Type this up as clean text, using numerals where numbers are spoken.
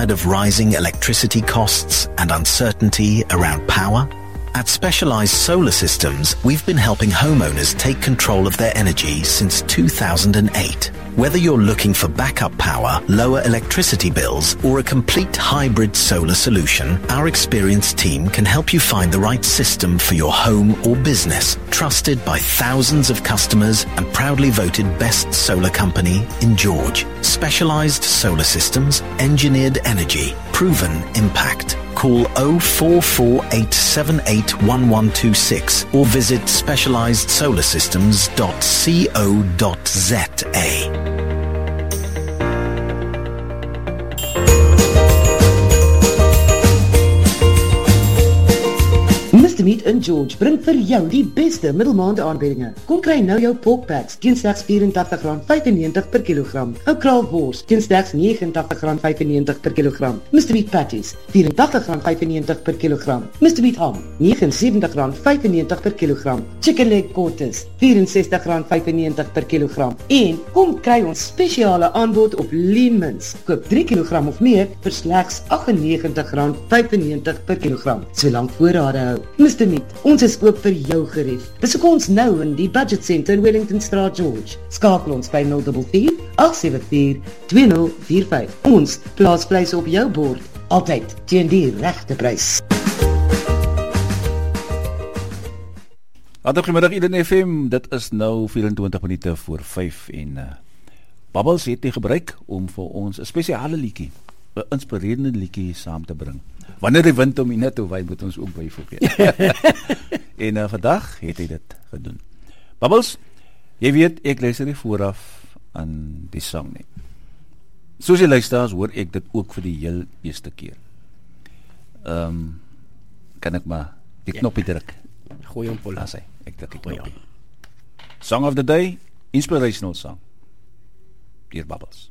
tired of rising electricity costs and uncertainty around power? At Specialized Solar Systems, we've been helping homeowners take control of their energy since 2008. Whether you're looking for backup power, lower electricity bills, or a complete hybrid solar solution, our experienced team can help you find the right system for your home or business. Trusted by thousands of customers and proudly voted best solar company in George. Specialized Solar Systems, engineered energy, proven impact. Call 0448781126 or visit specializedsolarsystems.co.za. Mr. Meat in George bring vir jou die beste middelmaand aanbiedinge. Kom kry nou jou porkpacks teen slegs R84.95 per kilogram. Ou kraalwors teen slegs R89.95 per kilogram. Mr. Meat patties R84.95 per kilogram. Mr. Meat ham R79.95 per kilogram. Chicken leg quarters R64.95 per kilogram. En kom kry ons spesiale aanbod op lean mince. Koop 3 kilogram of meer vir slegs R98.95 per kilogram. Solank voorrade hou. Mr. Meat, ons is oop vir jou gerief. Besoek ons nou in die Budget Center in Wellington Straat, George. Skakel ons by 044-874-2045. Ons plaas vleis op jou bord, altyd teen die regte prys. Goeiemiddag Eden FM, dit is nou 24 minute voor 5 en Bubbles het die gebruik om vir ons 'n spesiale liedjie, 'n inspirerende liedjie saam te bring. Wanneer die wind om die net toe waai, moet ons ook byvoeg. En vandag het hy dit gedoen. Bubbles, jy weet, ek luister nie vooraf aan die sang nie. Soos jy luisteraars, hoor ek dit ook vir die heel eerste keer. Kan ek maar die knoppie druk? Gooi hom vol. As hy, ek druk die knoppie. Song of the day, inspirational song. Dear Bubbles.